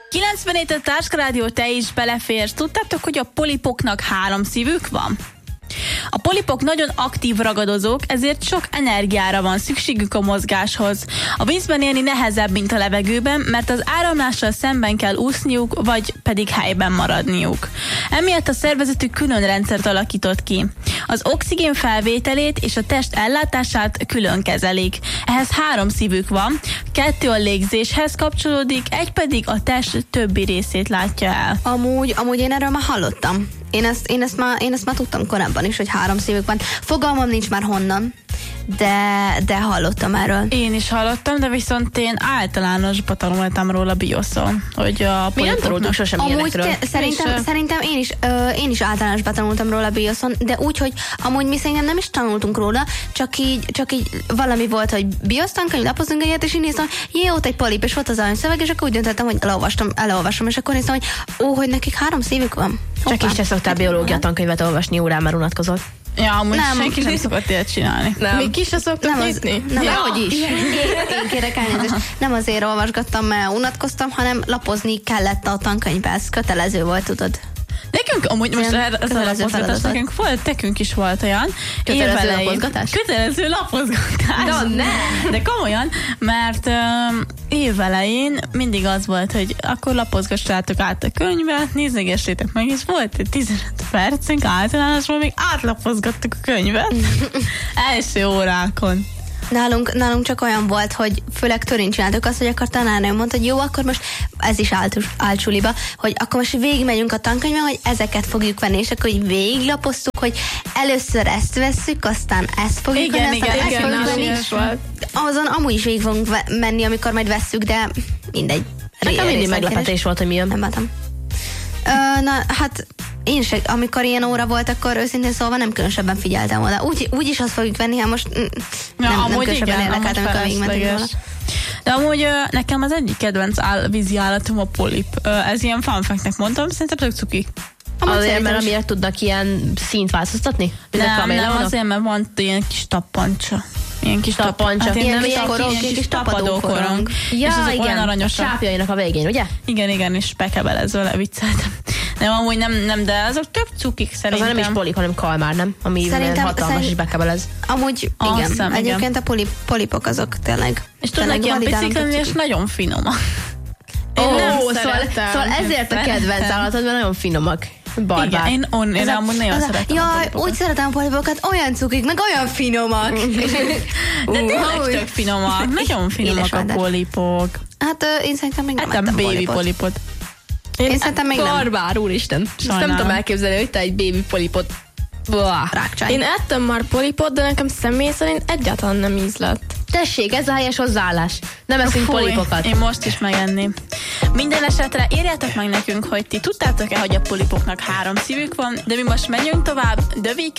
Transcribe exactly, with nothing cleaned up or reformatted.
kilencvenhét a Táska Rádió, te is beleférsz. Tudtátok, hogy a polipoknak három szívük van? A polipok nagyon aktív ragadozók, ezért sok energiára van szükségük a mozgáshoz. A vízben élni nehezebb, mint a levegőben, mert az áramlással szemben kell úszniuk, vagy pedig helyben maradniuk. Emiatt a szervezetük külön rendszert alakított ki. Az oxigén felvételét és a test ellátását külön kezelik. Ehhez három szívük van, kettő a légzéshez kapcsolódik, egy pedig a test többi részét látja el. Amúgy, amúgy én erről már hallottam. Én ezt, én, ezt már, én ezt már tudtam korábban is, hogy három szívük van. Fogalmam nincs már honnan, de, de hallottam erről. Én is hallottam, de viszont én általánosba tanultam róla bioszon, hogy a mi nem tanultunk sosem ilyenekről. Te, szerintem, és, szerintem én is, ö, én is általánosban tanultam róla bioszon, de úgy, hogy amúgy mi szerintem nem is tanultunk róla, csak így, csak így valami volt, hogy biosztankönyv, lapozunk egyet, és én néztem, hogy jé, ott egy polip, és volt az aranyszöveg, és akkor úgy döntöttem, hogy elolvastam, elolvasom, és akkor néztem, hogy ó, hogy nekik három szívük van. Csak is te szoktál biológia tankönyvet olvasni, órán már unatkozott. Ja, amúgy nem, senki nem szokott ilyet csinálni. Nem. Mi ki se szoktuk Nem, az, nyitni? nem, Ja. hogy is. Én, én kérek elnézést. Nem azért olvasgattam, mert unatkoztam, hanem lapozni kellett a tankönyvbe. Ez kötelező volt, tudod. Nekünk amúgy most Nem, ez a kötelező lapozgatás feladat. nekünk volt, nekünk is volt olyan. Kötelező Évelején- lapozgatás? Kötelező lapozgatás. Na, ne! De komolyan, mert um, évelején mindig az volt, hogy akkor lapozgassátok át a könyvet, nézegessétek meg, és volt egy tizenöt percünk általánosban, még átlapozgattuk a könyvet. Első órákon. Nálunk, nálunk csak olyan volt, hogy főleg törén csináltuk azt, hogy akkor tanárnőm mondta, hogy jó, akkor most ez is állt, állt suliba, hogy akkor most végigmegyünk a tankönyvben, hogy ezeket fogjuk venni, és akkor így végiglapoztuk, hogy először ezt vesszük, aztán ezt fogjuk Igen, venni, aztán igen, ezt igen, fogjuk nálunk venni. is volt. Azon amúgy is végig fogunk ve- menni, amikor majd vesszük, de mindegy. Nekem mindig Részletkérdés. meglepetés volt, hogy mi jön. Nem bátom. Ö, na, hát én se, amikor ilyen óra volt, akkor őszintén szólva nem különösebben figyeltem oda. Úgy, úgy is azt fogjuk venni, hát most mm, Ja, nem, nem amúgy különösebben igen, érdekeltem, amúgy amikor végigmentünk felesleges. volna. De amúgy ö, nekem az egyik kedvenc áll, vízi állatom a polip. Ö, ez ilyen fun fact-nek mondtam, szerintem tök cuki. Amúgy Azért, szerintem mert is. amiért tudnak ilyen színt változtatni? Mint a Nem, nem, kaméleonok? azért, mert van ilyen kis tappancsa. Ilyen kis Tappancsa. Hát Ilyen nem kis ilyen korong, kis, ilyen kis kis tapadókorong. tapadókorong. Ja, és azok igen, olyan aranyosak. sápjainak a végén, ugye? Igen, igen, és bekebelezve levicceltem. Nem, amúgy nem, nem, de azok tök cukik Az szerintem. nem is polip, hanem kalmár, nem? Ami Szerintem- hatalmas szerint- és bekebelez. Amúgy Azt igen. hiszem, igen. Egyébként a polip, polipok azok tényleg. És tudnak tényleg ilyen validálom picik lenni, és cuki. nagyon finomak. Ó, Én nem szóval, szeretem. szóval ezért a kedvenc Szeretem. állatod, mert nagyon finomak. Barbár. Igen, én, on, én Ez a- amúgy nagyon ez a- szeretem a Jaj, polipokat. úgy szeretem a polipokat, olyan cukik, meg olyan finomak. De tényleg Új. tök finomak. Nagyon finomak a Édesvándor. polipok. Hát ö, én szerintem még nem Hát a ettem baby polipot. polipot. Én szerintem még nem. Barbár, úristen. Ezt Sajnálom. nem tudom elképzelni, hogy te egy baby polipot. Blah. Rákcsány. Én ettem már polipot, de nekem személy szerint egyáltalán nem ízlett. Tessék, ez a helyes hozzáállás. Nem eszünk Fúj, polipokat. én most is megenném. Minden esetre írjátok meg nekünk, hogy ti tudtátok-e, hogy a polipoknak három szívük van, de mi most menjünk tovább. The Weeknd